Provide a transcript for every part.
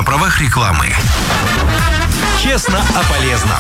правах рекламы. Честно о полезном.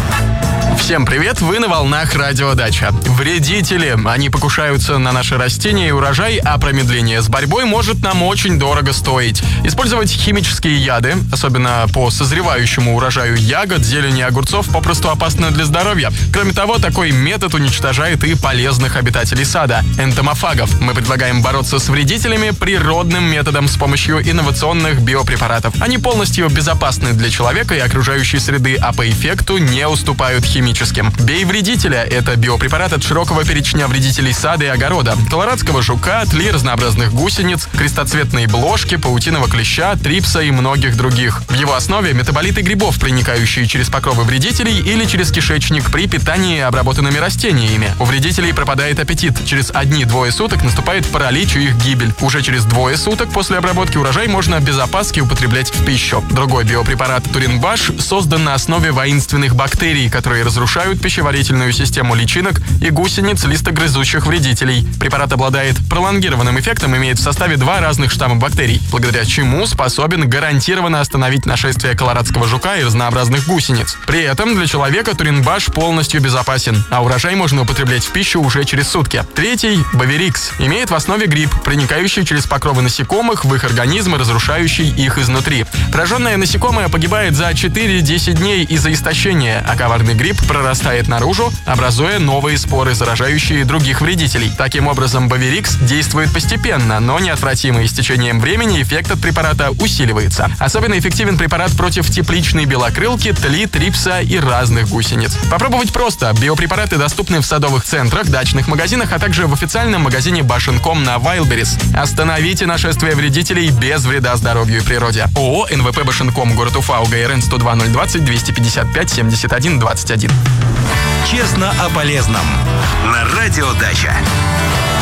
Всем привет, вы на волнах Радио Дача. Вредители, они покушаются на наши растения и урожай, а промедление с борьбой может нам очень дорого стоить. Использовать химические яды, особенно по созревающему урожаю ягод, зелени и огурцов, попросту опасно для здоровья. Кроме того, такой метод уничтожает и полезных обитателей сада – энтомофагов. Мы предлагаем бороться с вредителями природным методом с помощью инновационных биопрепаратов. Они полностью безопасны для человека и окружающей среды, а по эффекту не уступают химическим. «Бей вредителя» — это биопрепарат от широкого перечня вредителей сада и огорода. Колорадского жука, тли разнообразных гусениц, крестоцветной блошки, паутиного клеща, трипса и многих других. В его основе метаболиты грибов, проникающие через покровы вредителей или через кишечник при питании обработанными растениями. У вредителей пропадает аппетит. Через 1-2 суток наступает паралич и их гибель. Уже через 2 суток после обработки урожай можно без опаски употреблять в пищу. Другой биопрепарат Туринбаш создан на основе воинственных бактерий, которые разрушают пищеварительную систему личинок и гусениц листогрызущих вредителей. Препарат обладает пролонгированным эффектом, имеет в составе 2 разных штамма бактерий, благодаря чему способен гарантированно остановить нашествие колорадского жука и разнообразных гусениц. При этом для человека Туринбаш полностью безопасен, а урожай можно употреблять в пищу уже через сутки. Третий, Боверикс, имеет в основе гриб, проникающий через покровы насекомых в их организмы, разрушающий их изнутри. Пораженное насекомое погибает за 4-10 дней из-за истощения, а коварный гриб прорастает наружу, образуя новые споры, заражающие других вредителей. Таким образом, Боверикс действует постепенно, но неотвратимо, и с течением времени эффект от препарата усиливается. Особенно эффективен препарат против тепличной белокрылки, тли, трипса и разных гусениц. Попробовать просто. Биопрепараты доступны в садовых центрах, дачных магазинах, а также в официальном магазине Башенком на Wildberries. Остановите нашествие вредителей без вреда здоровью и природе. ООО «НВП Башенком», город Уфа, УГРН 102 020 255 71 21. Честно о полезном. На Радио Дача.